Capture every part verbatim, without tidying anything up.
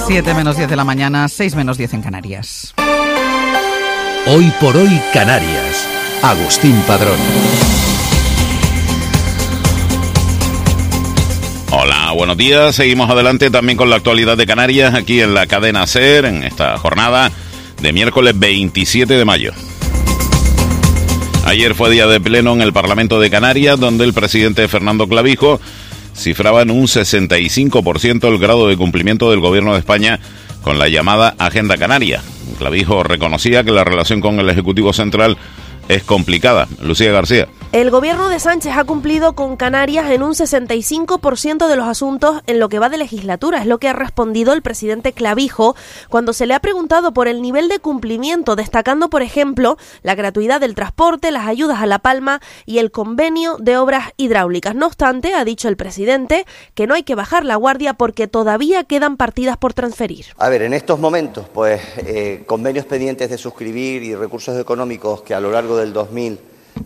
siete menos diez de la mañana, seis menos diez en Canarias. Hoy por hoy Canarias. Agustín Padrón. Hola, buenos días. Seguimos adelante también con la actualidad de Canarias aquí en la cadena SER en esta jornada de miércoles veintisiete de mayo. Ayer fue día de pleno en el Parlamento de Canarias, donde el presidente Fernando Clavijo cifraba en un sesenta y cinco por ciento el grado de cumplimiento del Gobierno de España con la llamada Agenda Canaria. Clavijo reconocía que la relación con el Ejecutivo Central es complicada. Lucía García. El gobierno de Sánchez ha cumplido con Canarias en un sesenta y cinco por ciento de los asuntos en lo que va de legislatura. Es lo que ha respondido el presidente Clavijo cuando se le ha preguntado por el nivel de cumplimiento, destacando, por ejemplo, la gratuidad del transporte, las ayudas a La Palma y el convenio de obras hidráulicas. No obstante, ha dicho el presidente que no hay que bajar la guardia porque todavía quedan partidas por transferir. A ver, en estos momentos, pues eh, convenios pendientes de suscribir y recursos económicos que a lo largo del dos mil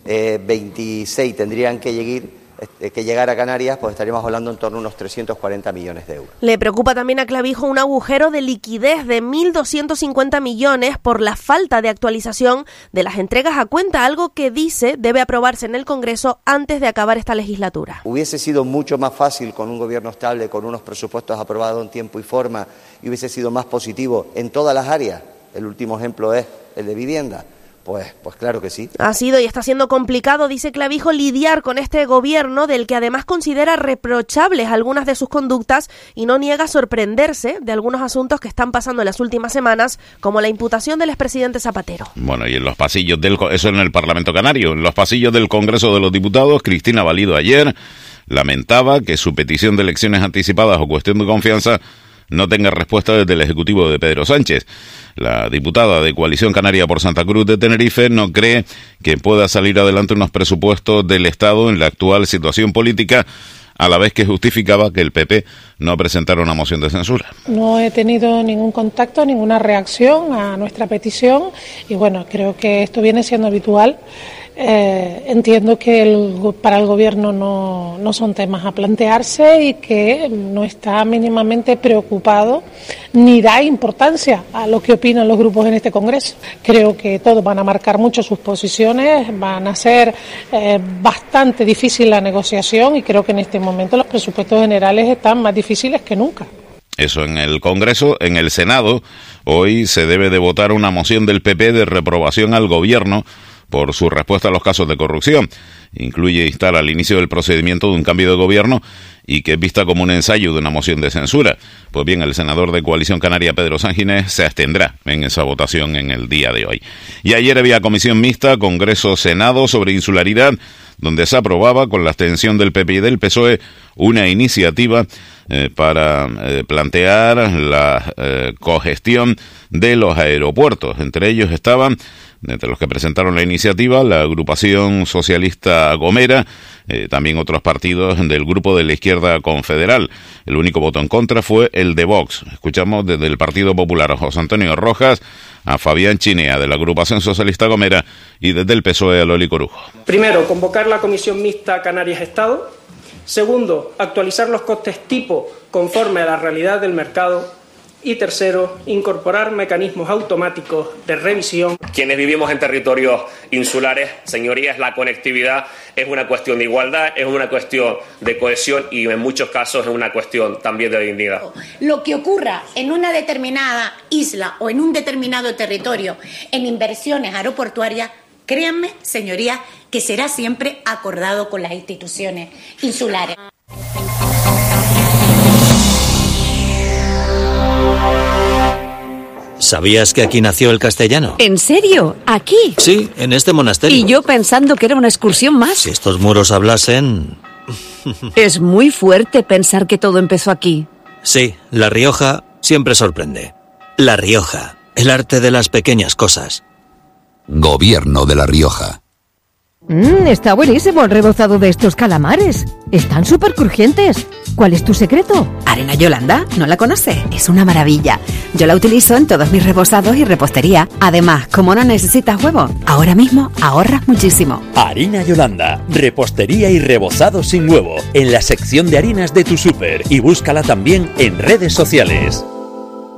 veintiséis tendrían que llegar, que llegar a Canarias, pues estaríamos hablando en torno a unos trescientos cuarenta millones de euros. Le preocupa también a Clavijo un agujero de liquidez de mil doscientos cincuenta millones por la falta de actualización de las entregas a cuenta, algo que dice debe aprobarse en el Congreso antes de acabar esta legislatura. Hubiese sido mucho más fácil con un gobierno estable, con unos presupuestos aprobados en tiempo y forma, y hubiese sido más positivo en todas las áreas. El último ejemplo es el de vivienda. Pues, pues claro que sí. Ha sido y está siendo complicado, dice Clavijo, lidiar con este gobierno del que además considera reprochables algunas de sus conductas y no niega sorprenderse de algunos asuntos que están pasando en las últimas semanas, como la imputación del expresidente Zapatero. Bueno, y en los pasillos del... Eso en el Parlamento Canario. En los pasillos del Congreso de los Diputados, Cristina Valido ayer lamentaba que su petición de elecciones anticipadas o cuestión de confianza no tenga respuesta desde el Ejecutivo de Pedro Sánchez. La diputada de Coalición Canaria por Santa Cruz de Tenerife no cree que pueda salir adelante unos presupuestos del Estado en la actual situación política, a la vez que justificaba que el P P no presentara una moción de censura. No he tenido ningún contacto, ninguna reacción a nuestra petición y bueno, creo que esto viene siendo habitual. Eh, entiendo que el, para el Gobierno no, no son temas a plantearse y que no está mínimamente preocupado ni da importancia a lo que opinan los grupos en este Congreso. Creo que todos van a marcar mucho sus posiciones, van a ser eh, bastante difícil la negociación y creo que en este momento los presupuestos generales están más difíciles que nunca. Eso en el Congreso. En el Senado, hoy se debe de votar una moción del P P de reprobación al Gobierno por su respuesta a los casos de corrupción. Incluye instar al inicio del procedimiento de un cambio de gobierno y que es vista como un ensayo de una moción de censura. Pues bien, el senador de Coalición Canaria, Pedro Sanginés, se abstendrá en esa votación en el día de hoy. Y ayer había comisión mixta, Congreso-Senado, sobre insularidad, donde se aprobaba, con la abstención del P P y del P S O E, una iniciativa eh, para eh, plantear la eh, cogestión de los aeropuertos. Entre ellos estaban, entre los que presentaron la iniciativa, la agrupación socialista Gomera, eh, también otros partidos del grupo de la izquierda confederal. El único voto en contra fue el de Vox. Escuchamos desde el Partido Popular a José Antonio Rojas, a Fabián Chinea de la agrupación socialista Gomera y desde el P S O E a Loli Corujo. Primero, convocar la comisión mixta Canarias-Estado. Segundo, actualizar los costes tipo conforme a la realidad del mercado. Y tercero, incorporar mecanismos automáticos de revisión. Quienes vivimos en territorios insulares, señorías, la conectividad es una cuestión de igualdad, es una cuestión de cohesión y en muchos casos es una cuestión también de dignidad. Lo que ocurra en una determinada isla o en un determinado territorio en inversiones aeroportuarias, créanme, señorías, que será siempre acordado con las instituciones insulares. ¿Sabías que aquí nació el castellano? ¿En serio? ¿Aquí? Sí, en este monasterio. Y yo pensando que era una excursión más. Si estos muros hablasen... Es muy fuerte pensar que todo empezó aquí. Sí, La Rioja siempre sorprende. La Rioja, el arte de las pequeñas cosas. Gobierno de La Rioja. Mmm, está buenísimo el rebozado de estos calamares. Están súper crujientes. ¿Cuál es tu secreto? Harina Yolanda, ¿no la conoce? Es una maravilla. Yo la utilizo en todos mis rebozados y repostería. Además, como no necesitas huevo, ahora mismo ahorras muchísimo. Harina Yolanda, repostería y rebozado sin huevo, en la sección de harinas de tu súper y búscala también en redes sociales.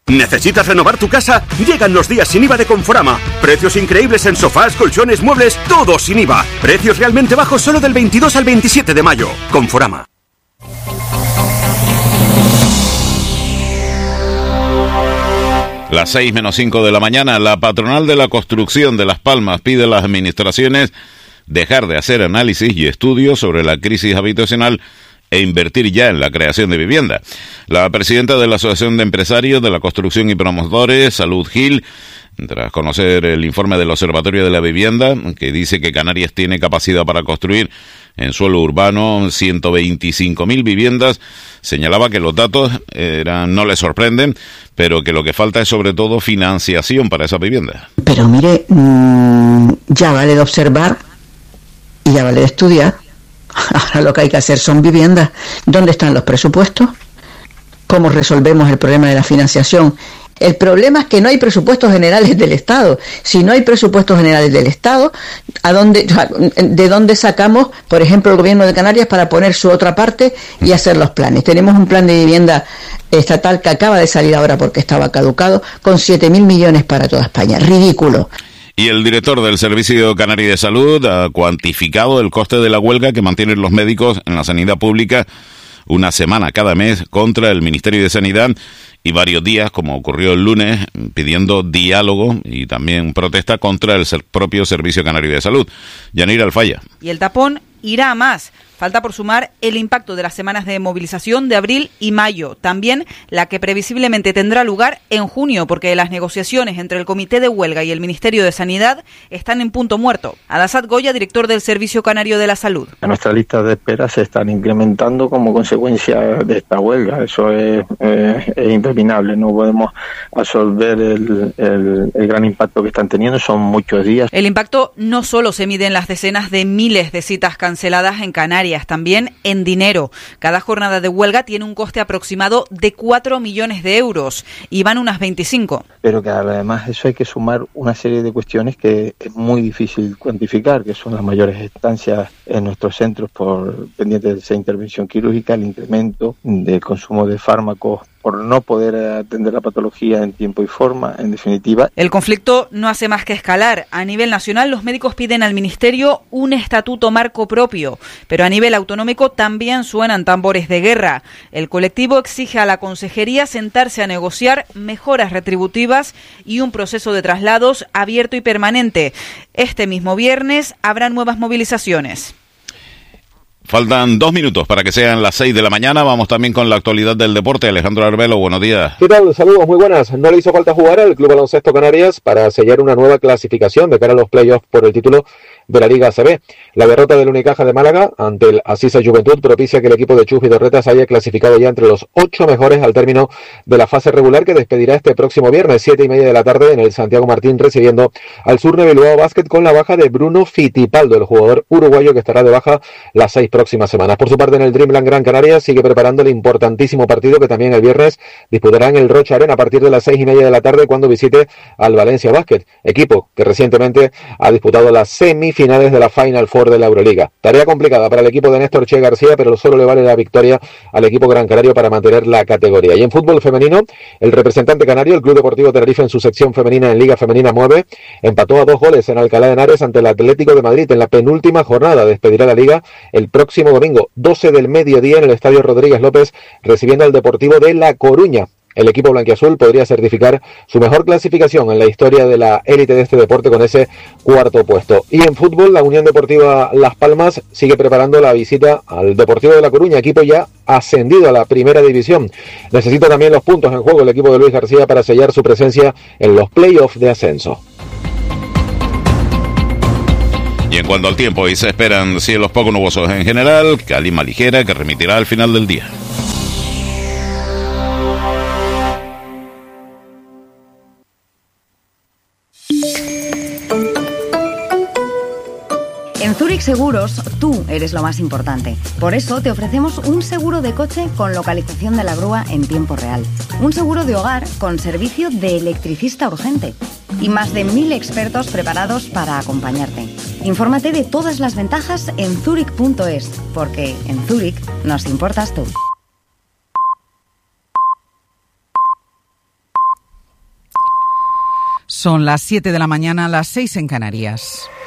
¿Necesitas renovar tu casa? Llegan los días sin I V A de Conforama. Precios increíbles en sofás, colchones, muebles, todo sin I V A. Precios realmente bajos solo del veintidós al veintisiete de mayo. Conforama. Las seis menos cinco de la mañana, la patronal de la construcción de Las Palmas pide a las administraciones dejar de hacer análisis y estudios sobre la crisis habitacional e invertir ya en la creación de vivienda. La presidenta de la Asociación de Empresarios de la Construcción y Promotores, Salud Gil, tras conocer el informe del Observatorio de la Vivienda, que dice que Canarias tiene capacidad para construir en suelo urbano ciento veinticinco mil viviendas, señalaba que los datos eran, no le sorprenden, pero que lo que falta es sobre todo financiación para esa vivienda. Pero mire, mmm, ya vale de observar y ya vale de estudiar. Ahora lo que hay que hacer son viviendas. ¿Dónde están los presupuestos? ¿Cómo resolvemos el problema de la financiación? El problema es que no hay presupuestos generales del Estado. Si no hay presupuestos generales del Estado, ¿a dónde, ¿de dónde sacamos, por ejemplo, el Gobierno de Canarias para poner su otra parte y hacer los planes? Tenemos un plan de vivienda estatal que acaba de salir ahora porque estaba caducado, con siete mil millones para toda España. Ridículo. Y el director del Servicio Canario de Salud ha cuantificado el coste de la huelga que mantienen los médicos en la sanidad pública una semana cada mes contra el Ministerio de Sanidad y varios días, como ocurrió el lunes, pidiendo diálogo y también protesta contra el propio Servicio Canario de Salud. Yanira Alfaya. Y el tapón irá a más. Falta por sumar el impacto de las semanas de movilización de abril y mayo. También la que previsiblemente tendrá lugar en junio, porque las negociaciones entre el Comité de Huelga y el Ministerio de Sanidad están en punto muerto. Adasat Goya, director del Servicio Canario de la Salud. Nuestras listas de espera se están incrementando como consecuencia de esta huelga. Eso es, eh, es impepinable. No podemos absorber el, el, el gran impacto que están teniendo. Son muchos días. El impacto no solo se mide en las decenas de miles de citas canceladas en Canarias, también en dinero. Cada jornada de huelga tiene un coste aproximado de cuatro millones de euros y van unas veinticinco. Pero que además eso hay que sumar una serie de cuestiones que es muy difícil cuantificar, que son las mayores estancias en nuestros centros por pendientes de esa intervención quirúrgica, el incremento del consumo de fármacos por no poder atender la patología en tiempo y forma, en definitiva. El conflicto no hace más que escalar. A nivel nacional, los médicos piden al Ministerio un estatuto marco propio, pero a nivel autonómico también suenan tambores de guerra. El colectivo exige a la Consejería sentarse a negociar mejoras retributivas y un proceso de traslados abierto y permanente. Este mismo viernes habrá nuevas movilizaciones. Faltan dos minutos para que sean las seis de la mañana. Vamos también con la actualidad del deporte. Alejandro Arbelo, buenos días. ¿Qué tal? Saludos, muy buenas. No le hizo falta jugar al Club Baloncesto Canarias para sellar una nueva clasificación de cara a los playoffs por el título de la Liga A C B. La derrota del Unicaja de Málaga ante el Asisa Juventud propicia que el equipo de Chus Vidorretas haya clasificado ya entre los ocho mejores al término de la fase regular, que despedirá este próximo viernes, siete y media de la tarde, en el Santiago Martín, recibiendo al Surne Bilbao Basket, con la baja de Bruno Fittipaldo, el jugador uruguayo que estará de baja las seis próximas semanas. Por su parte, en el Dreamland Gran Canaria sigue preparando el importantísimo partido que también el viernes disputará en el Rocha Arena a partir de las seis y media de la tarde, cuando visite al Valencia Basket, equipo que recientemente ha disputado las semifinales de la Final Four de la Euroliga. Tarea complicada para el equipo de Néstor Che García, pero solo le vale la victoria al equipo gran canario para mantener la categoría. Y en fútbol femenino, el representante canario, el Club Deportivo Tenerife, en su sección femenina en Liga Femenina nueve, empató a dos goles en Alcalá de Henares ante el Atlético de Madrid en la penúltima jornada. Despedirá la Liga el próximo domingo, doce del mediodía, en el Estadio Rodríguez López, recibiendo al Deportivo de La Coruña. El equipo blanquiazul podría certificar su mejor clasificación en la historia de la élite de este deporte con ese cuarto puesto. Y en fútbol, la Unión Deportiva Las Palmas sigue preparando la visita al Deportivo de La Coruña, equipo ya ascendido a la primera división. Necesita también los puntos en juego el equipo de Luis García para sellar su presencia en los playoffs de ascenso. Y en cuanto al tiempo, hoy se esperan cielos poco nubosos en general, calima ligera que remitirá al final del día. En Zurich Seguros, tú eres lo más importante. Por eso te ofrecemos un seguro de coche con localización de la grúa en tiempo real. Un seguro de hogar con servicio de electricista urgente. Y más de mil expertos preparados para acompañarte. Infórmate de todas las ventajas en zurich punto es, porque en Zurich nos importas tú. Son las siete de la mañana, las seis en Canarias.